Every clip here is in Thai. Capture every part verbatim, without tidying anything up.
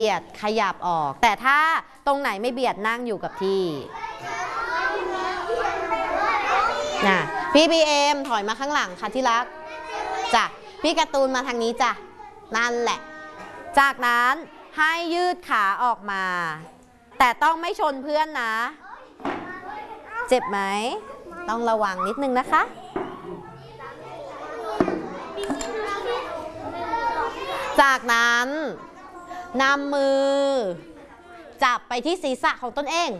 เบียดขยับออกแต่ถ้าตรงไหนไม่เบียดนั่งอยู่กับที่นะพี่บีเอ็มถอยมาข้างหลังค่ะที่รักจ้ะพี่การ์ตูนมาทางนี้จ้ะนั่นแหละจากนั้นให้ยืดขาออกมาแต่ต้องไม่ชนเพื่อนนะเจ็บไหมต้องระวังนิดนึงนะคะจากนั้นนำมือจับไปที่ศีรษะของตนเอง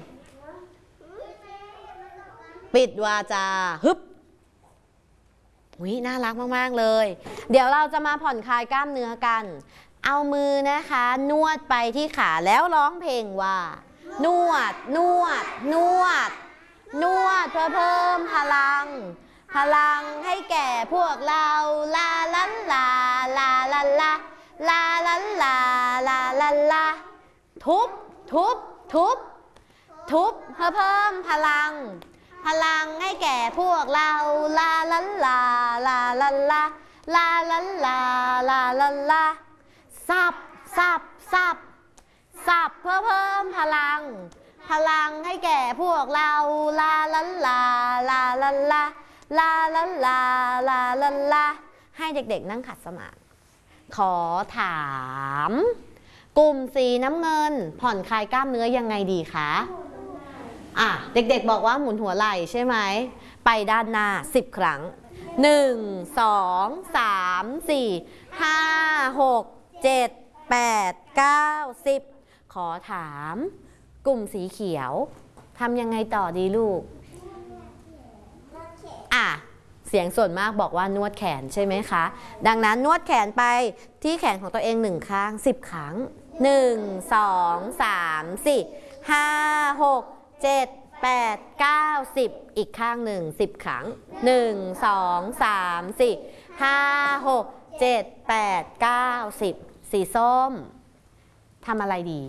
ปิดวาจาฮึบวิน่ารักมากๆเลยเดี๋ยวเราจะมาผ่อนคลายกล้ามเนื้อกันเอามือนะคะนวดไปที่ขาแล้วร้องเพลงว่านวดนวดนวดนวดเพื่อเพิ่มพลังพลังให้แก่พวกเราลาลันลาลาลันลาลาลันลาลาลันลาทุบทุบทุบทุบเพื่อเพิ่มพลังพลังให้แก่พวกเราลาลันลาลาลันลาลาลันลาลาลันลาสับสับสับสับเพื่อเพิ่มพลังพลังให้แก่พวกเราลาลันลาลาลันลาลาลันลาลาลันลาให้เด็กๆนั่งขัดสมาธิขอถามกลุ่มสีน้ำเงินผ่อนคลายกล้ามเนื้อยังไงดีคะอ่ะเด็กๆบอกว่าหมุนหัวไหล่ใช่ไหมไปด้านหน้าสิบครั้งหนึ่ง สอง สาม สี่ ห้า หก เจ็ด แปด เก้า สิบขอถามกลุ่มสีเขียวทำยังไงต่อดีลูกอ่ะเสียงส่วนมากบอกว่านวดแขนใช่ไหมคะดังนั้นนวดแขนไปที่แขนของตัวเองหนึ่งข้างสิบครั้งหนึ่ง สอง สาม สี่ ห้า หก เจ็ด แปด เก้า สิบอีกข้างหนึ่งสิบครั้งหนึ่ง สอง สาม สี่ ห้า หก เจ็ด แปด เก้า สิบสีส้มทำอะไรดี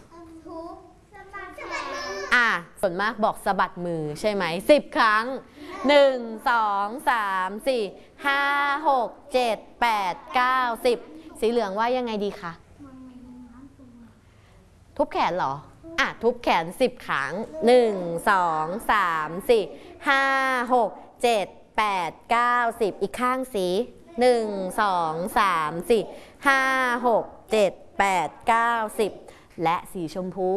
อ่ะส่วนมากบอกสะบัดมือใช่ไหมสิบครั้งหนึ่ง สอง สาม สี่ ห้า หก เจ็ด แปด เก้า สิบสีเหลืองว่ายังไงดีคะทุบแขนเหรออ่ะทุบแขนสิบครั้งหนึ่ง สอง สาม สี่ ห้า หก เจ็ด แปด เก้า สิบอีกข้างสีหนึ่ง สอง สาม สี่ ห้า หก เจ็ด แปด เก้า สิบและสีชมพู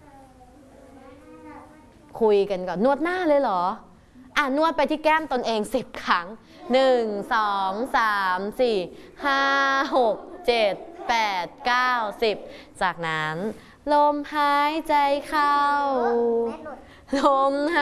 คุยกันก่อนนวดหน้าเลยเหรออ่ะนวดไปที่แก้มตนเองสิบครั้งหนึ่ง สอง สาม สี่ ห้า หก เจ็ด แปด เก้า สิบจากนั้นลมหายใจเข้าลม